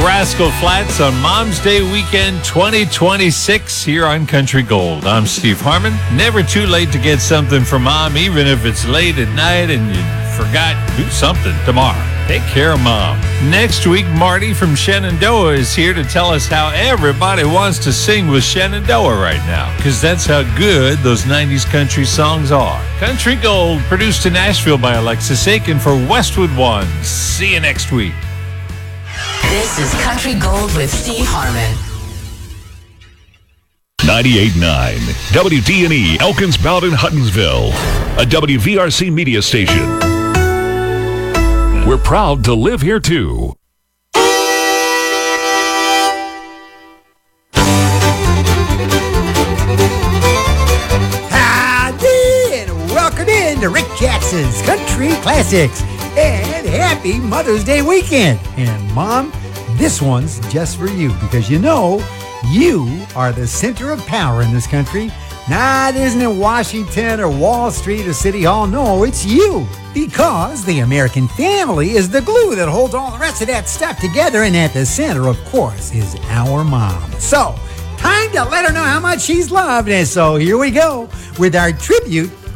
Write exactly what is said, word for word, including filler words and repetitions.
Rascal Flatts on Mom's Day weekend twenty twenty-six here on Country Gold. I'm Steve Harmon. Never too late to get something for Mom, even if it's late at night and you forgot. Do something tomorrow. Take care of Mom. Next week, Marty from Shenandoah is here to tell us how everybody wants to sing with Shenandoah right now, because that's how good those nineties country songs are. Country Gold, produced in Nashville by Alexis Aiken for Westwood One. See you next week. This is Country Gold with Steve Harmon. ninety-eight point nine W D and E, Elkins, Bowden, Huttonsville, a W V R C media station. We're proud to live here, too. Howdy, and welcome in to Rick Jackson's Country Classics. And happy Mother's Day weekend. And Mom, this one's just for you, because you know, you are the center of power in this country. Nah, it isn't in Washington or Wall Street or City Hall. No, it's you. Because the American family is the glue that holds all the rest of that stuff together. And at the center, of course, is our mom. So, time to let her know how much she's loved. And so here we go with our tribute